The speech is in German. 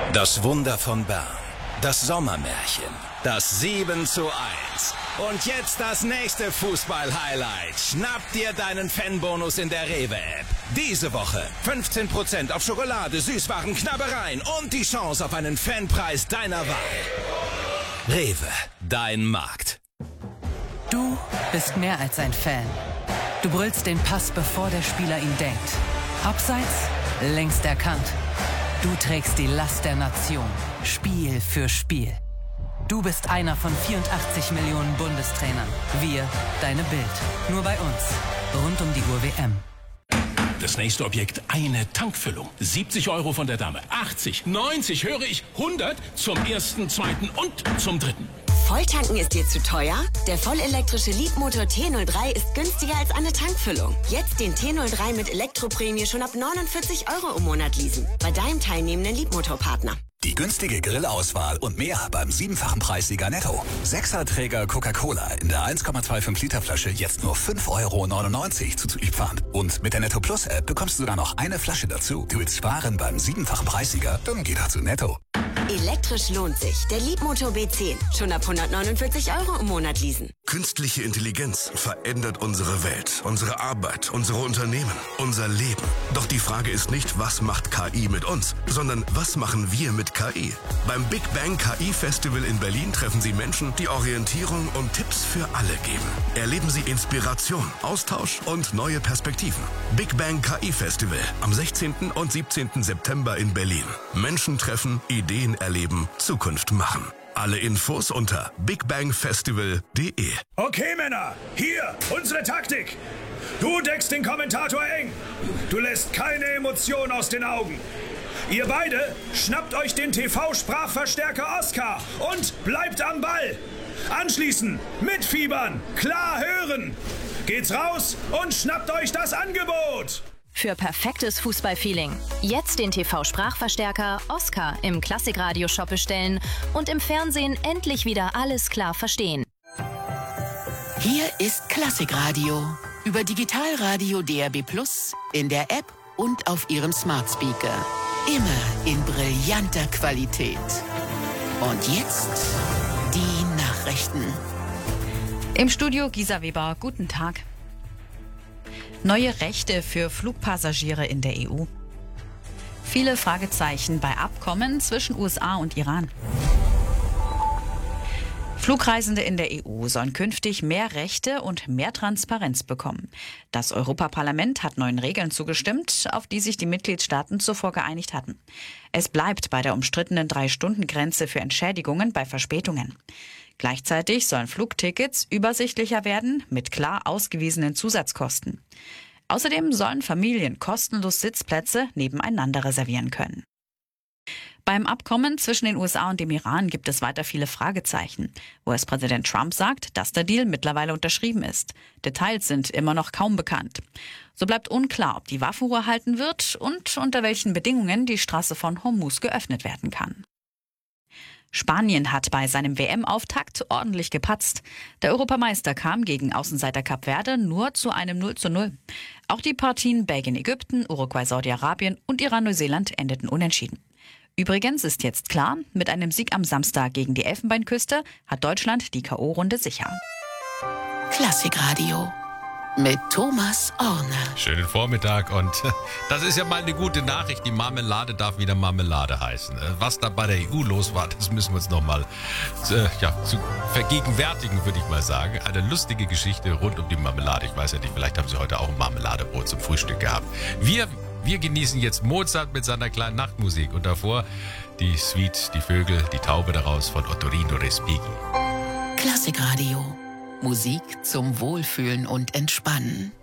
Das Wunder von Bern. Das Sommermärchen. Das 7:1. Und jetzt das nächste Fußball-Highlight. Schnapp dir deinen Fanbonus in der Rewe-App. Diese Woche 15% auf Schokolade, Süßwaren, Knabbereien und die Chance auf einen Fanpreis deiner Wahl. Rewe, dein Markt. Du bist mehr als ein Fan. Du brüllst den Pass, bevor der Spieler ihn denkt. Abseits, längst erkannt. Du trägst die Last der Nation, Spiel für Spiel. Du bist einer von 84 Millionen Bundestrainern. Wir, deine Bild. Nur bei uns. Rund um die Uhr WM. Das nächste Objekt, eine Tankfüllung. 70 € von der Dame, 80, 90, höre ich, 100 zum ersten, zweiten und zum dritten. Volltanken ist dir zu teuer? Der vollelektrische Leapmotor T03 ist günstiger als eine Tankfüllung. Jetzt den T03 mit Elektroprämie schon ab 49 € im Monat leasen. Bei deinem teilnehmenden Leapmotor-Partner. Die günstige Grillauswahl und mehr beim 7-fachen Preissieger Netto. 6er-Träger Coca-Cola in der 1,25 Liter Flasche jetzt nur 5,99 € zuzüglich Pfand. Und mit der Netto Plus App bekommst du sogar noch eine Flasche dazu. Du willst sparen beim 7-fachen Preissieger? Dann geh doch zu Netto. Elektrisch lohnt sich. Der Leapmotor B10. Schon ab 149 € im Monat leasen. Künstliche Intelligenz verändert unsere Welt, unsere Arbeit, unsere Unternehmen, unser Leben. Doch die Frage ist nicht, was macht KI mit uns, sondern was machen wir mit KI? Beim Big Bang KI Festival in Berlin treffen Sie Menschen, die Orientierung und Tipps für alle geben. Erleben Sie Inspiration, Austausch und neue Perspektiven. Big Bang KI Festival am 16. und 17. September in Berlin. Menschen treffen, Ideen erleben, Zukunft machen. Alle Infos unter bigbangfestival.de. Okay, Männer, hier unsere Taktik. Du deckst den Kommentator eng. Du lässt keine Emotion aus den Augen. Ihr beide schnappt euch den TV-Sprachverstärker Oscar und bleibt am Ball. Anschließend mitfiebern, klar hören. Geht's raus und schnappt euch das Angebot. Für perfektes Fußballfeeling. Jetzt den TV-Sprachverstärker Oscar im Klassikradio-Shop bestellen und im Fernsehen endlich wieder alles klar verstehen. Hier ist Klassikradio. Über Digitalradio DAB+, in der App und auf Ihrem Smart Speaker. Immer in brillanter Qualität. Und jetzt die Nachrichten. Im Studio Gisa Weber, guten Tag. Neue Rechte für Flugpassagiere in der EU. Viele Fragezeichen bei Abkommen zwischen USA und Iran. Flugreisende in der EU sollen künftig mehr Rechte und mehr Transparenz bekommen. Das Europaparlament hat neuen Regeln zugestimmt, auf die sich die Mitgliedstaaten zuvor geeinigt hatten. Es bleibt bei der umstrittenen 3-Stunden-Grenze für Entschädigungen bei Verspätungen. Gleichzeitig sollen Flugtickets übersichtlicher werden mit klar ausgewiesenen Zusatzkosten. Außerdem sollen Familien kostenlos Sitzplätze nebeneinander reservieren können. Beim Abkommen zwischen den USA und dem Iran gibt es weiter viele Fragezeichen. US-Präsident Trump sagt, dass der Deal mittlerweile unterschrieben ist. Details sind immer noch kaum bekannt. So bleibt unklar, ob die Waffenruhe halten wird und unter welchen Bedingungen die Straße von Hormuz geöffnet werden kann. Spanien hat bei seinem WM-Auftakt ordentlich gepatzt. Der Europameister kam gegen Außenseiter Kap Verde nur zu einem 0:0. Auch die Partien Belgien-Ägypten, Uruguay-Saudi-Arabien und Iran-Neuseeland endeten unentschieden. Übrigens ist jetzt klar, mit einem Sieg am Samstag gegen die Elfenbeinküste hat Deutschland die K.O.-Runde sicher. Klassikradio mit Thomas Orner. Schönen Vormittag und das ist ja mal eine gute Nachricht. Die Marmelade darf wieder Marmelade heißen. Was da bei der EU los war, das müssen wir uns nochmal zu vergegenwärtigen, würde ich mal sagen. Eine lustige Geschichte rund um die Marmelade. Ich weiß ja nicht, vielleicht haben Sie heute auch ein Marmeladebrot zum Frühstück gehabt. Wir genießen jetzt Mozart mit seiner kleinen Nachtmusik und davor die Suite, die Vögel, die Taube daraus von Ottorino Respighi. Klassikradio. Musik zum Wohlfühlen und Entspannen.